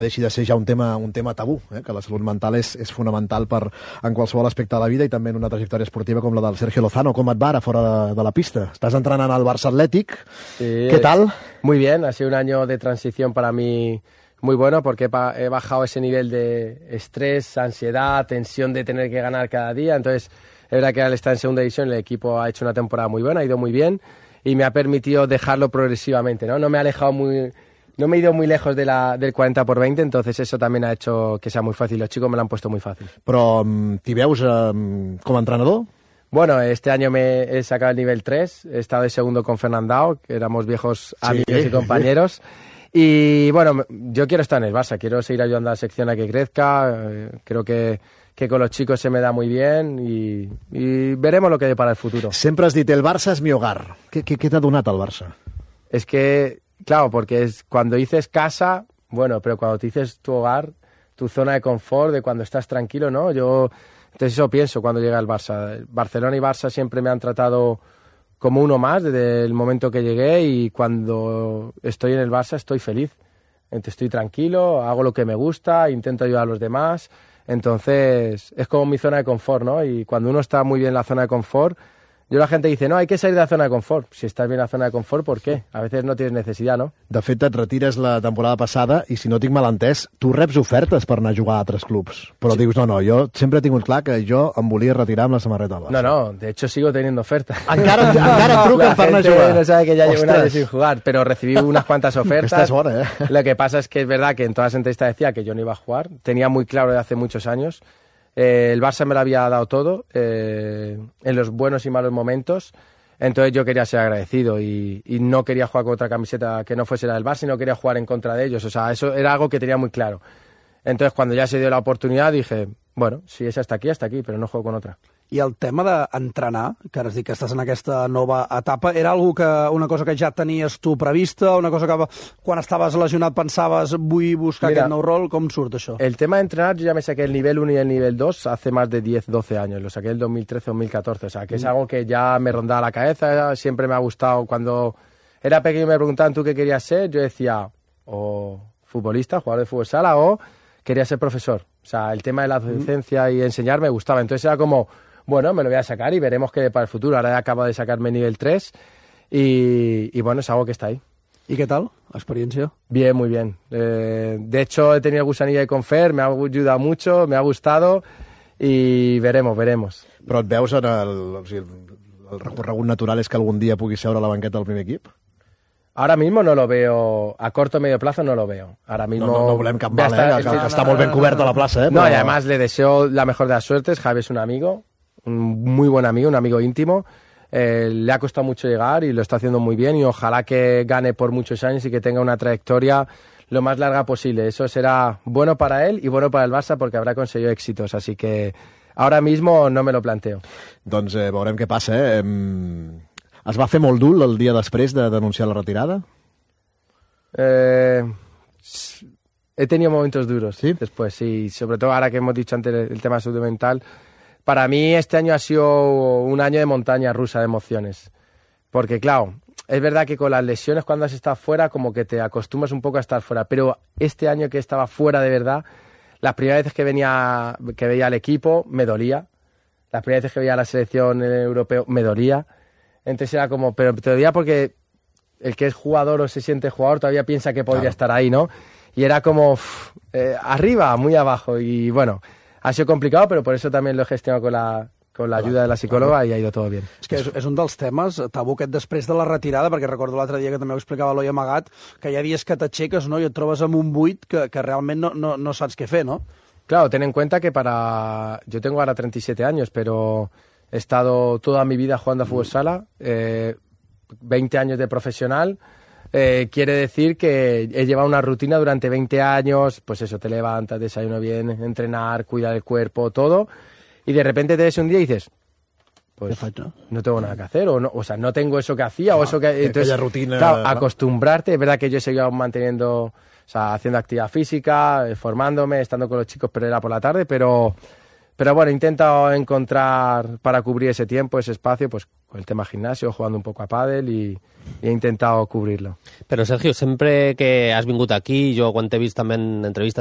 deixi de ser ja un tema tabú, que la salut mental és fonamental en qualsevol aspecte de la vida i també en una trajectòria esportiva com la del Sergio Lozano. Com et va ara fora de la pista? Estàs entrenant al Barça Athletic. Sí, ¿Qué tal? Muy bien, ha sido un año de transición para mí muy bueno porque he bajado ese nivel de estrés, ansiedad, tensión de tener que ganar cada día. Entonces, es verdad que al estar en segunda división el equipo ha hecho una temporada muy buena, ha ido muy bien y me ha permitido dejarlo progresivamente, ¿no? No me he ido muy lejos del 40/20, entonces eso también ha hecho que sea muy fácil. Los chicos me lo han puesto muy fácil. Però t'hi veus com a entrenador? Bueno, este año me he sacado el nivel 3, he estado de segundo con Fernandao, que éramos viejos amigos y compañeros. Y bueno, yo quiero estar en el Barça, quiero seguir ayudando a la sección a que crezca, creo que con los chicos se me da muy bien y veremos lo que hay para el futuro. Sempre has dit, el Barça és mi hogar. Què t'ha donat el Barça? Es que, claro, porque cuando dices casa, bueno, pero cuando te dices tu hogar, tu zona de confort, de cuando estás tranquilo, ¿no? Entonces eso pienso cuando llega el Barça. Barcelona y Barça siempre me han tratado como uno más desde el momento que llegué y cuando estoy en el Barça estoy feliz. Entonces estoy tranquilo, hago lo que me gusta, intento ayudar a los demás. Entonces es como mi zona de confort, ¿no? Y cuando uno está muy bien en la zona de confort, la gente dice, no, hay que salir de la zona de confort. Si estás bien en la zona de confort, ¿por qué? A veces no tienes necesidad, ¿no? De fet, et retires la temporada passada i, si no tinc mal entès, tu reps ofertes per anar a jugar a altres clubs. Però dius, no, jo sempre he tingut clar que jo em volia retirar amb la samarreta del Barça. No, de hecho sigo teniendo ofertas. Encara truquen per anar a jugar. No sabe que ya llevo un año sin jugar, pero recibí unas cuantas ofertas. Esta es buena, Lo que pasa es que es verdad que en todas las entrevistas decía que yo no iba a jugar. Tenía muy claro de hace muchos años. El Barça me lo había dado todo, en los buenos y malos momentos. Entonces yo quería ser agradecido y no quería jugar con otra camiseta que no fuese la del Barça y no quería jugar en contra de ellos. O sea, eso era algo que tenía muy claro. Entonces cuando ya se dio la oportunidad dije, bueno, si es hasta aquí, pero no juego con otra. I el tema d'entrenar, que ara has dit que estàs en aquesta nova etapa, era una cosa que ja tenies tu prevista, una cosa que quan estaves lesionat pensaves vull buscar aquest nou rol? Com surt això? El tema de entrenar, yo ya me saqué el nivel 1 y el nivel 2 hace más de 10-12 años, lo saqué en el 2013-2014, o sea, que es algo que ya me rondaba la cabeza, siempre me ha gustado. Cuando era pequeño me preguntaban tú qué querías ser, yo decía o futbolista, jugador de fútbol sala, o quería ser profesor. O sea, el tema de la docencia y enseñar me gustaba, entonces era como, bueno, me lo voy a sacar y veremos qué para el futuro. Ahora acabo de sacarme nivel 3 y bueno, es algo que está ahí. ¿Y qué tal? ¿Experiencia? Bien, muy bien. De hecho, he tenido gusanilla de Confer, me ha ayudado mucho, me ha gustado y veremos. Però et veus en el recorregut natural és que algun dia puguis seure a la banqueta del primer equip? Ahora mismo no lo veo, a corto o medio plazo no lo veo. Ahora mismo no volem cap mal, que està molt ben coberta la plaça. No, y además le deseo la mejor de las suertes. Javi es un amigo, un muy buen amigo, un amigo íntimo. Le ha costado mucho llegar y lo está haciendo muy bien y ojalá que gane por muchos años y que tenga una trayectoria lo más larga posible. Eso será bueno para él y bueno para el Barça porque habrá conseguido éxitos. Así que ahora mismo no me lo planteo. Doncs veurem què passa. Es va fer molt dur el dia després de denunciar la retirada? He tenido momentos duros. ¿Sí? Después, sí. Sobre todo ahora que hemos dicho antes el tema de salud mental. Para mí este año ha sido un año de montaña rusa de emociones. Porque claro, es verdad que con las lesiones cuando has estado fuera como que te acostumbras un poco a estar fuera. Pero este año que estaba fuera de verdad, las primeras veces que veía al equipo me dolía. Las primeras veces que veía a la selección europea me dolía. Entonces era como, pero te dolía porque el que es jugador o se siente jugador todavía piensa que podría estar ahí, ¿no? Y era como arriba, muy abajo. Y bueno, ha sido complicado, pero por eso también lo he gestionado con la ayuda de la psicòloga i ha ido todo bien. És que és un dels temes tabú aquest després de la retirada, perquè recordo l'altre dia que també ho explicava l'Oi Amagat, que hi ha dies que t'aixeques, no?, i et trobes amb un buit que realment no saps què fer, no? Claro, ten en cuenta que yo tengo ahora 37 años, pero he estado toda mi vida jugando a fútbol sala, 20 años de profesional. Quiere decir que he llevado una rutina durante 20 años, pues eso, te levantas, desayuno bien, entrenar, cuidar el cuerpo, todo, y de repente te ves un día y dices, pues no tengo nada que hacer, o sea, no tengo eso que hacía, o eso que... Entonces, rutina, claro, acostumbrarte, es verdad que yo he seguido manteniendo, o sea, haciendo actividad física, formándome, estando con los chicos, pero era por la tarde, pero Pero bueno, he intentado encontrar para cubrir ese tiempo, ese espacio, pues con el tema gimnasio, jugando un poco a pádel y he intentado cubrirlo. Però, Sergio, sempre que has vingut aquí, jo quan t'he vist també en entrevistes